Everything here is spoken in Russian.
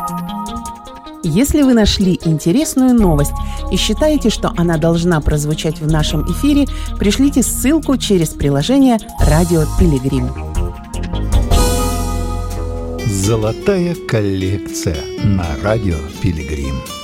Если вы нашли интересную новость и считаете, что она должна прозвучать в нашем эфире, пришлите ссылку через приложение «Радио Пилигрим». Золотая коллекция на Радио Пилигрим.